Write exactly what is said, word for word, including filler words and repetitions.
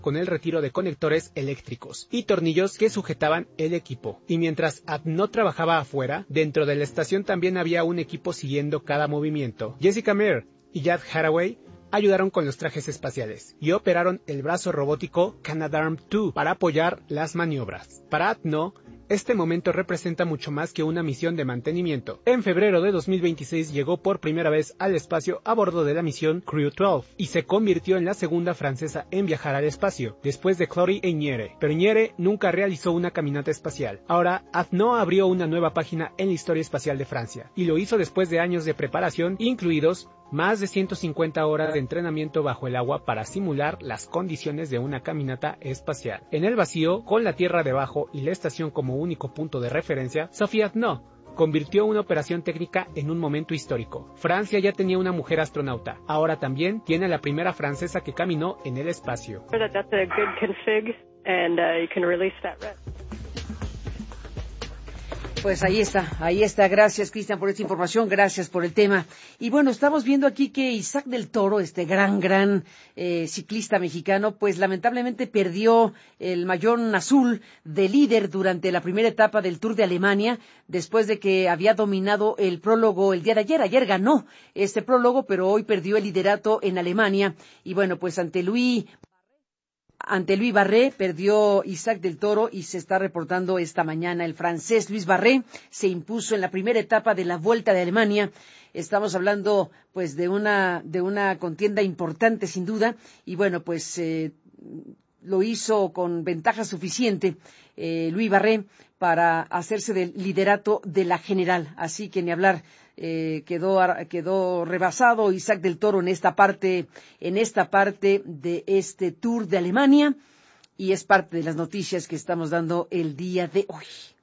con el retiro de conectores eléctricos y tornillos que sujetaban el equipo. Y mientras Adno trabajaba afuera, dentro de la estación también había un equipo siguiendo cada movimiento. Jessica Meir y Jad Haraway ayudaron con los trajes espaciales y operaron el brazo robótico Canadarm dos para apoyar las maniobras. Para Adno, este momento representa mucho más que una misión de mantenimiento. En febrero de dos mil veintiséis llegó por primera vez al espacio a bordo de la misión Crew doce y se convirtió en la segunda francesa en viajar al espacio, después de Chloé Einiere. Pero Einiere nunca realizó una caminata espacial. Ahora, Adno abrió una nueva página en la historia espacial de Francia, y lo hizo después de años de preparación, incluidos más de ciento cincuenta horas de entrenamiento bajo el agua para simular las condiciones de una caminata espacial. En el vacío, con la Tierra debajo y la estación como único punto de referencia, Sophie Adno convirtió una operación técnica en un momento histórico. Francia ya tenía una mujer astronauta, ahora también tiene la primera francesa que caminó en el espacio. Pues ahí está, ahí está. Gracias, Cristian, por esta información. Gracias por el tema. Y bueno, estamos viendo aquí que Isaac del Toro, este gran, gran eh, ciclista mexicano, pues lamentablemente perdió el mallón azul de líder durante la primera etapa del Tour de Alemania, después de que había dominado el prólogo el día de ayer. Ayer ganó este prólogo, pero hoy perdió el liderato en Alemania. Y bueno, pues ante Luis... Ante Luis Barré perdió Isaac del Toro y se está reportando esta mañana. El francés Luis Barré se impuso en la primera etapa de la Vuelta de Alemania. Estamos hablando pues de una de una contienda importante sin duda y bueno pues eh, lo hizo con ventaja suficiente eh, Luis Barré para hacerse del liderato de la general. Así que ni hablar. Eh, quedó quedó rebasado Isaac del Toro en esta parte en esta parte de este Tour de Alemania y es parte de las noticias que estamos dando el día de hoy.